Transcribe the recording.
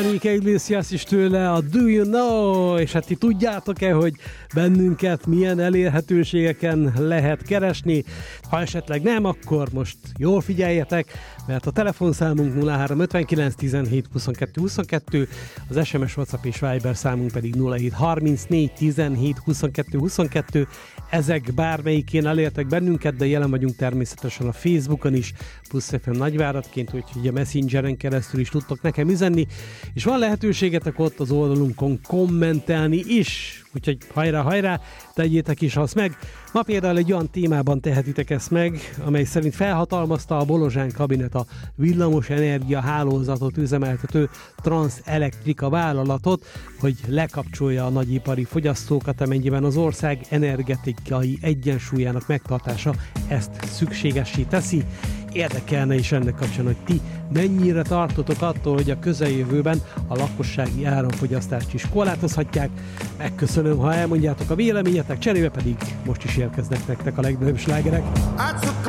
Enrique Iglesias is tőle a Do You Know, és hát ti tudjátok-e, hogy bennünket milyen elérhetőségeken lehet keresni? Ha esetleg nem, akkor most jól figyeljetek, mert a telefonszámunk 0359 17 22 22, az SMS, WhatsApp és Viber számunk pedig 0734 17 22 22. Ezek bármelyikén elértek bennünket, de jelen vagyunk természetesen a Facebookon is, Plusz FM Nagyváradként, úgyhogy a Messengeren keresztül is tudtok nekem üzenni, és van lehetőségetek ott az oldalunkon kommentelni is, úgyhogy hajrá, tegyétek is azt meg. Ma például egy olyan témában tehetitek ezt meg, amely szerint felhatalmazta a Bolozsán kabinet a villamos energia hálózatot üzemeltető Transelectrica vállalatot, hogy lekapcsolja a nagyipari fogyasztókat, amennyiben az ország energetikai egyensúlyának megtartása ezt szükségessé teszi. Érdekelne is ennek kapcsán, hogy ti mennyire tartotok attól, hogy a közeljövőben a lakossági áramfogyasztást is korlátozhatják. Megköszönöm, ha elmondjátok a véleményetek, cserébe pedig most is érkeznek nektek a legnagyobb slágerek.